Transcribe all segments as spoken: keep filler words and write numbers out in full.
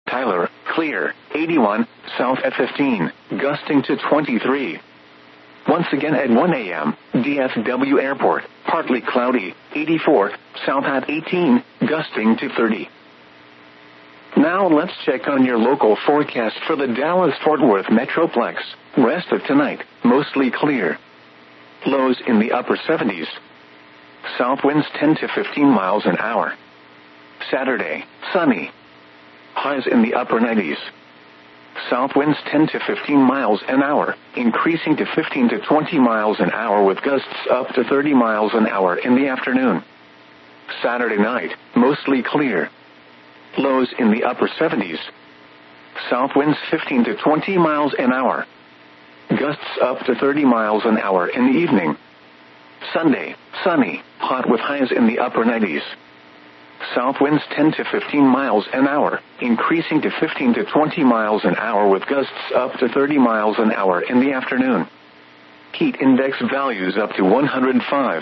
Tyler, clear, eighty-one, south at fifteen, gusting to twenty-three. Once again at one a.m., D F W Airport, partly cloudy, eighty-four, south at eighteen, gusting to thirty. Now let's check on your local forecast for the Dallas-Fort Worth Metroplex. Rest of tonight, mostly clear. Lows in the upper seventies. South winds ten to fifteen miles an hour. Saturday, sunny. Highs in the upper nineties. South winds ten to fifteen miles an hour, increasing to fifteen to twenty miles an hour with gusts up to thirty miles an hour in the afternoon. Saturday night, mostly clear. Lows in the upper seventies. South winds fifteen to twenty miles an hour. Gusts up to thirty miles an hour in the evening. Sunday, sunny, hot with highs in the upper nineties. South winds ten to fifteen miles an hour, increasing to fifteen to twenty miles an hour with gusts up to thirty miles an hour in the afternoon. Heat index values up to one hundred five.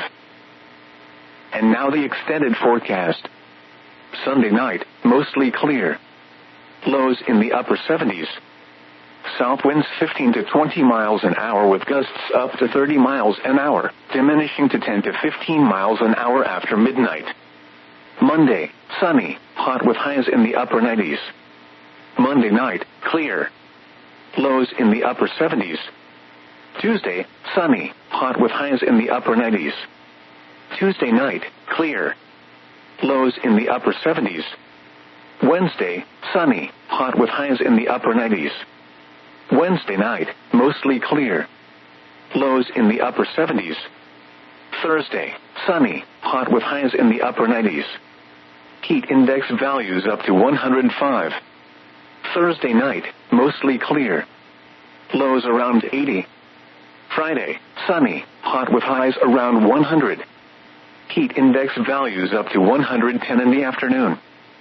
And now the extended forecast. Sunday night, mostly clear. Lows in the upper seventies. South winds fifteen to twenty miles an hour with gusts up to thirty miles an hour, diminishing to ten to fifteen miles an hour after midnight. Monday, sunny, hot with highs in the upper nineties. Monday night, clear. Lows in the upper seventies. Tuesday, sunny, hot with highs in the upper nineties. Tuesday night, clear. Lows in the upper seventies. Wednesday, sunny, hot with highs in the upper nineties. Wednesday night, mostly clear. Lows in the upper seventies. Thursday, sunny, hot with highs in the upper nineties. Heat index values up to one hundred five. Thursday night, mostly clear. Lows around eighty. Friday, sunny, hot with highs around one hundred. Heat index values up to one hundred ten in the afternoon.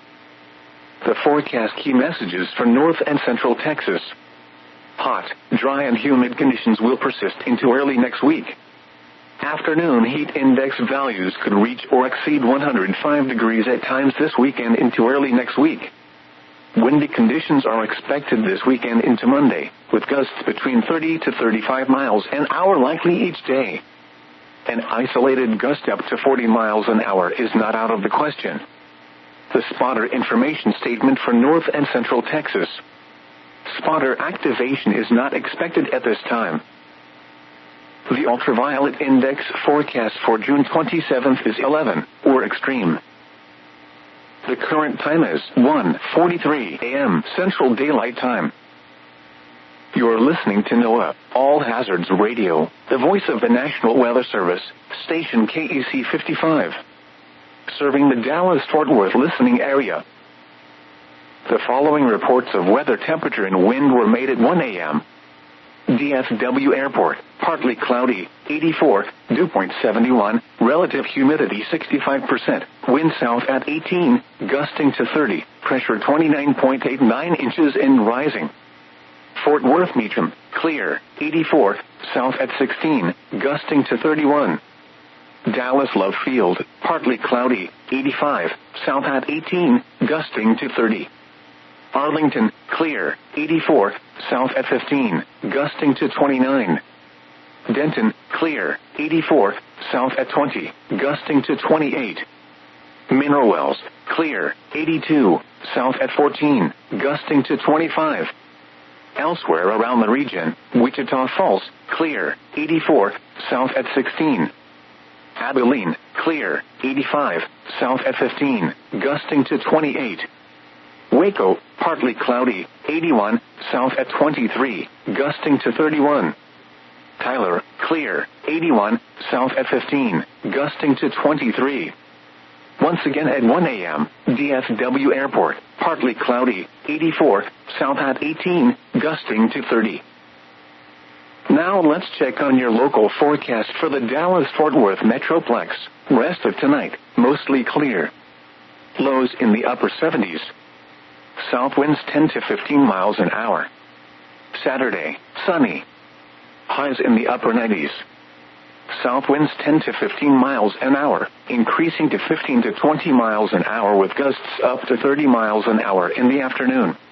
The forecast key messages for North and Central Texas. Hot, dry and humid conditions will persist into early next week. Afternoon heat index values could reach or exceed one hundred five degrees at times this weekend into early next week. Windy conditions are expected this weekend into Monday, with gusts between thirty to thirty-five miles an hour likely each day. An isolated gust up to forty miles an hour is not out of the question. The spotter information statement for North and Central Texas. Spotter activation is not expected at this time. The ultraviolet index forecast for June twenty-seventh is eleven, or extreme. The current time is one forty-three a.m. Central Daylight Time. You're listening to NOAA, All Hazards Radio, the voice of the National Weather Service, station K E C fifty-five. Serving the Dallas-Fort Worth listening area. The following reports of weather temperature and wind were made at one a.m. D F W Airport, partly cloudy, eighty-four, dew point seventy-one, relative humidity sixty-five percent, wind south at eighteen, gusting to thirty, pressure twenty-nine point eight nine inches and rising. Fort Worth Meacham, clear, eighty-four, south at sixteen, gusting to thirty-one. Dallas Love Field, partly cloudy, eighty-five, south at eighteen, gusting to thirty. Arlington, clear, eighty-four, south at fifteen, gusting to twenty-nine. Denton, clear, eighty-four, south at twenty, gusting to twenty-eight. Mineral Wells, clear, eighty-two, south at fourteen, gusting to twenty-five. Elsewhere around the region, Wichita Falls, clear, eighty-four, south at sixteen. Abilene, clear, eighty-five, south at fifteen, gusting to twenty-eight. Waco, partly cloudy, eighty-one, south at twenty-three, gusting to thirty-one. Tyler, clear, eighty-one, south at fifteen, gusting to twenty-three. Once again at one a.m., D F W Airport, partly cloudy, eighty-four, south at eighteen, gusting to thirty. Now let's check on your local forecast for the Dallas-Fort Worth Metroplex. Rest of tonight, mostly clear. Lows in the upper seventies. South winds ten to fifteen miles an hour. Saturday, sunny. Highs in the upper nineties. South winds ten to fifteen miles an hour, increasing to fifteen to twenty miles an hour with gusts up to thirty miles an hour in the afternoon.